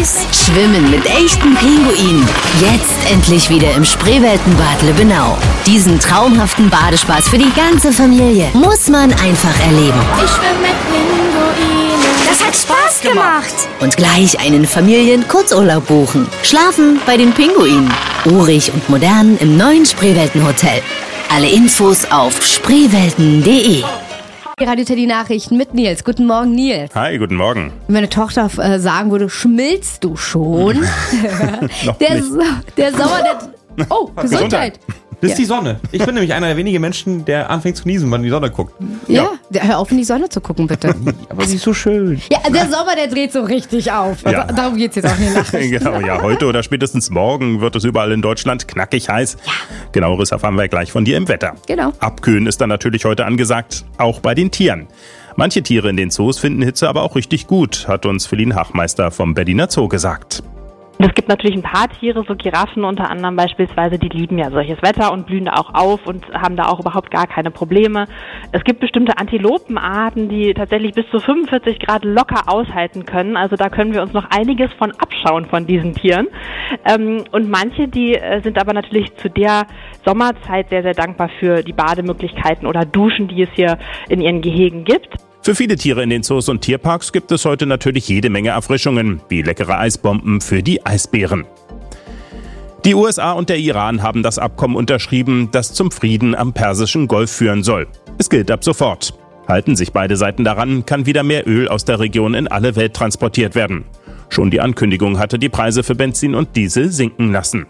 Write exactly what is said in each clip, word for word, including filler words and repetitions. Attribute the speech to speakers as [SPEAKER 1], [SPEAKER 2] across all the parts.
[SPEAKER 1] süß. Schwimmen mit echten Pinguinen. Jetzt endlich wieder im Spreeweltenbad Lübbenau. Diesen traumhaften Badespaß für die ganze Familie muss man einfach erleben.
[SPEAKER 2] Ich schwimme mit Pinguinen.
[SPEAKER 1] Das hat Spaß gemacht. Und gleich einen Familien-Kurzurlaub buchen. Schlafen bei den Pinguinen. Urig und modern im neuen Spreeweltenhotel. Alle Infos auf spreewelten punkt de.
[SPEAKER 3] Radio Teddy Nachrichten mit Nils. Guten Morgen, Nils.
[SPEAKER 4] Hi, guten Morgen.
[SPEAKER 3] Wenn meine Tochter äh, sagen würde, schmilzt du schon?
[SPEAKER 4] Noch
[SPEAKER 3] der,
[SPEAKER 4] nicht.
[SPEAKER 3] so, der Sommer, der... Oh, Gesundheit.
[SPEAKER 5] Das ist
[SPEAKER 3] Ja.
[SPEAKER 5] die Sonne. Ich bin nämlich einer der wenigen Menschen, der anfängt zu niesen, wenn die Sonne guckt.
[SPEAKER 3] Ja, der, hör auf, in die Sonne zu gucken, bitte.
[SPEAKER 5] Aber sie ist so schön.
[SPEAKER 3] Ja, der Sommer, der dreht so richtig auf. Also,
[SPEAKER 4] Ja.
[SPEAKER 3] darum geht's jetzt auch in den Nachrichten.
[SPEAKER 4] Genau, ja, heute oder spätestens morgen wird es überall in Deutschland knackig heiß. Ja. Genaueres erfahren wir gleich von dir im Wetter.
[SPEAKER 3] Genau.
[SPEAKER 4] Abkühlen ist dann natürlich heute angesagt, auch bei den Tieren. Manche Tiere in den Zoos finden Hitze aber auch richtig gut, hat uns Feline Hachmeister vom Berliner Zoo gesagt.
[SPEAKER 6] Es gibt natürlich ein paar Tiere, so Giraffen unter anderem beispielsweise, die lieben ja solches Wetter und blühen da auch auf und haben da auch überhaupt gar keine Probleme. Es gibt bestimmte Antilopenarten, die tatsächlich bis zu fünfundvierzig Grad locker aushalten können. Also da können wir uns noch einiges von abschauen von diesen Tieren. Und manche, die sind aber natürlich zu der Sommerzeit sehr, sehr dankbar für die Bademöglichkeiten oder Duschen, die es hier in ihren Gehegen gibt.
[SPEAKER 4] Für viele Tiere in den Zoos und Tierparks gibt es heute natürlich jede Menge Erfrischungen, wie leckere Eisbomben für die Eisbären. Die U S A und der Iran haben das Abkommen unterschrieben, das zum Frieden am Persischen Golf führen soll. Es gilt ab sofort. Halten sich beide Seiten daran, kann wieder mehr Öl aus der Region in alle Welt transportiert werden. Schon die Ankündigung hatte die Preise für Benzin und Diesel sinken lassen.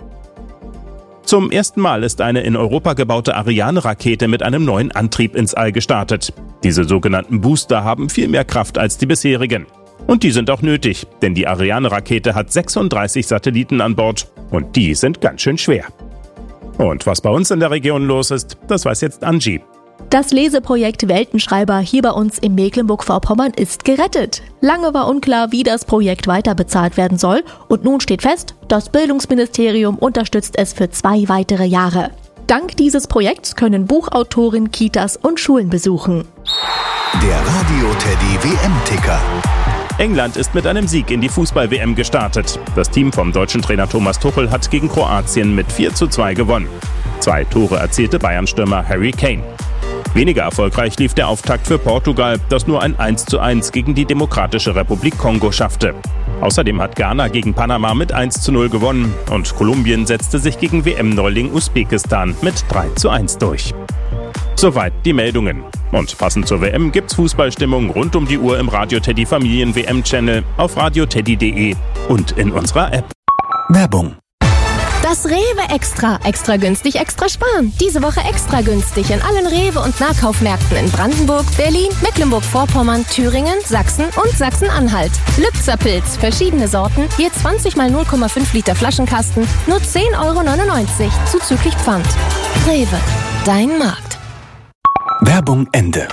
[SPEAKER 4] Zum ersten Mal ist eine in Europa gebaute Ariane-Rakete mit einem neuen Antrieb ins All gestartet. Diese sogenannten Booster haben viel mehr Kraft als die bisherigen. Und die sind auch nötig, denn die Ariane-Rakete hat sechsunddreißig Satelliten an Bord und die sind ganz schön schwer. Und was bei uns in der Region los ist, das weiß jetzt Angie.
[SPEAKER 7] Das Leseprojekt Weltenschreiber hier bei uns in Mecklenburg-Vorpommern ist gerettet. Lange war unklar, wie das Projekt weiter bezahlt werden soll und nun steht fest, das Bildungsministerium unterstützt es für zwei weitere Jahre. Dank dieses Projekts können Buchautoren Kitas und Schulen besuchen.
[SPEAKER 8] Der Radio Teddy W M-Ticker.
[SPEAKER 4] England ist mit einem Sieg in die Fußball-W M gestartet. Das Team vom deutschen Trainer Thomas Tuchel hat gegen Kroatien mit vier zu zwei gewonnen. Zwei Tore erzielte Bayern-Stürmer Harry Kane. Weniger erfolgreich lief der Auftakt für Portugal, das nur ein eins zu eins gegen die Demokratische Republik Kongo schaffte. Außerdem hat Ghana gegen Panama mit eins zu null gewonnen und Kolumbien setzte sich gegen W M-Neuling Usbekistan mit drei zu eins durch. Soweit die Meldungen. Und passend zur W M gibt's Fußballstimmung rund um die Uhr im Radio Teddy Familien W M-Channel, auf radio teddy punkt de und in unserer App.
[SPEAKER 8] Werbung.
[SPEAKER 9] Das Rewe Extra. Extra günstig, extra sparen. Diese Woche extra günstig in allen Rewe- und Nahkaufmärkten in Brandenburg, Berlin, Mecklenburg-Vorpommern, Thüringen, Sachsen und Sachsen-Anhalt. Lübzer Pilz, verschiedene Sorten, je zwanzig mal null Komma fünf Liter Flaschenkasten, nur zehn Euro neunundneunzig, zuzüglich Pfand. Rewe, dein Markt.
[SPEAKER 8] Werbung Ende.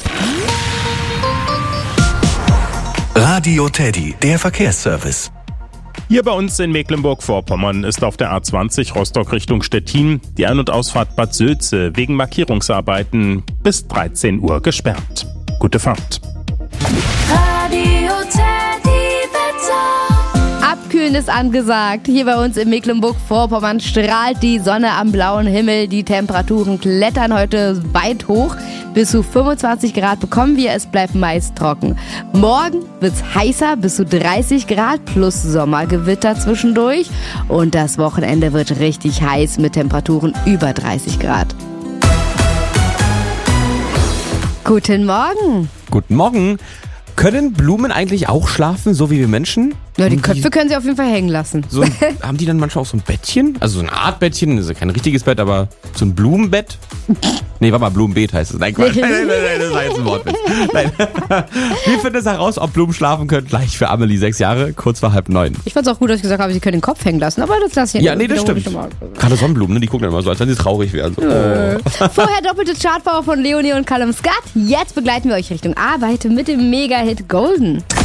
[SPEAKER 8] Radio Teddy, der Verkehrsservice.
[SPEAKER 4] Hier bei uns in Mecklenburg-Vorpommern ist auf der A zwanzig Rostock Richtung Stettin die Ein- und Ausfahrt Bad Sülze wegen Markierungsarbeiten bis dreizehn Uhr gesperrt. Gute Fahrt.
[SPEAKER 2] Radio Teddy Wetter.
[SPEAKER 3] Abkühlen ist angesagt. Hier bei uns in Mecklenburg-Vorpommern strahlt die Sonne am blauen Himmel. Die Temperaturen klettern heute weit hoch. Bis zu fünfundzwanzig Grad bekommen wir, es bleibt meist trocken. Morgen wird's heißer, bis zu dreißig Grad plus Sommergewitter zwischendurch. Und das Wochenende wird richtig heiß mit Temperaturen über dreißig Grad. Guten Morgen.
[SPEAKER 5] Guten Morgen. Können Blumen eigentlich auch schlafen, so wie wir Menschen?
[SPEAKER 3] Ja, die
[SPEAKER 5] Haben
[SPEAKER 3] Köpfe können sie auf jeden Fall hängen lassen.
[SPEAKER 5] So ein, haben die dann manchmal auch so ein Bettchen? Also so eine Art Bettchen, das ist ja kein richtiges Bett, aber so ein Blumenbett? Nee, warte mal, Blumenbeet heißt es. Nein, Quatsch. Nein, nein, nein, nein, das war jetzt ein Wortwitz. Nein. Wir finden es heraus, ob Blumen schlafen können, gleich für Amelie, sechs Jahre, kurz vor halb neun.
[SPEAKER 3] Ich fand's auch gut, dass ich gesagt habe, sie können den Kopf hängen lassen, aber das lasse ich
[SPEAKER 5] Ja, nee, das stimmt. Gerade Sonnenblumen, ne, die gucken dann immer so, als wenn sie traurig wären. So.
[SPEAKER 3] Äh. Vorher doppelte Chartpower von Leonie und Callum Scott. Jetzt begleiten wir euch Richtung Arbeit mit dem Mega-Hit Golden.